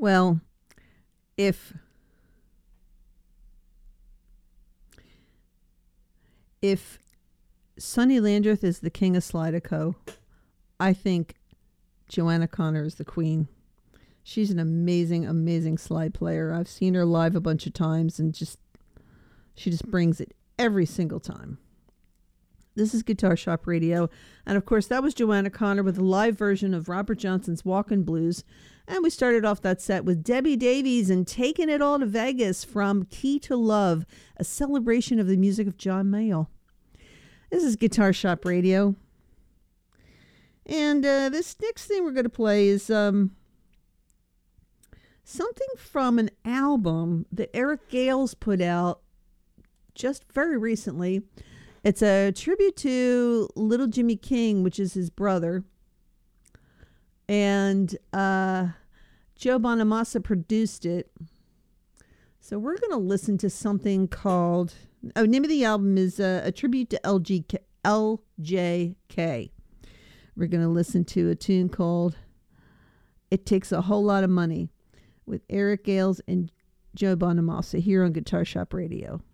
Well, if if Sonny Landreth is the king of Slideco, I think Joanna Connor is the queen. She's an amazing, amazing slide player. I've seen her live a bunch of times, and she just brings it every single time. This is Guitar Shop Radio. And of course, that was Joanna Connor with a live version of Robert Johnson's Walkin' Blues. And we started off that set with Debbie Davies and Taking It All to Vegas from Key to Love, a celebration of the music of John Mayall. This is Guitar Shop Radio. And this next thing we're going to play is something from an album that Eric Gales put out just very recently. It's a tribute to Little Jimmy King, which is his brother. And Joe Bonamassa produced it. So we're going to listen to something called... name of the album is a tribute to LJK. We're going to listen to a tune called It Takes a Whole Lot of Money with Eric Gales and Joe Bonamassa here on Guitar Shop Radio.